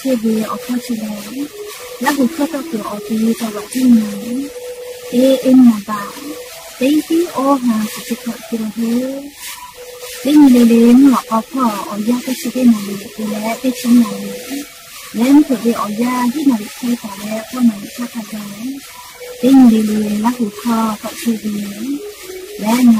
thế vì ở kho chỉ là lá hụt kho tao kiểu ở thì tao gọi tin nhắn em mà bảo đấy tí ô hàng của chị thợ kia thế đấy như lên họ có phở ở gia cái sự cái này thì lẽ cái chuyện này lên thử đi ở gia cái này thay cả lẽ qua này cho cả đấy đấy như lên lá hụt kho cậu chưa về lẽ